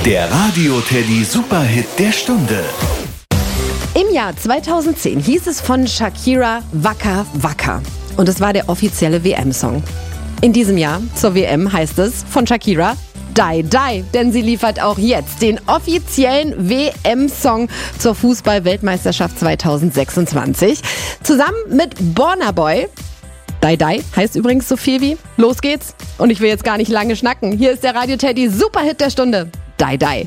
Der Radio Teddy Superhit der Stunde. Im Jahr 2010 hieß es von Shakira Waka Waka. Und es war der offizielle WM-Song. In diesem Jahr zur WM heißt es von Shakira Die Die, denn sie liefert auch jetzt den offiziellen WM-Song zur Fußball-Weltmeisterschaft 2026. Zusammen mit Burna Boy. Die Die heißt übrigens so viel wie los geht's. Und ich will jetzt gar nicht lange schnacken. Hier ist der Radio Teddy Superhit der Stunde. Die Die.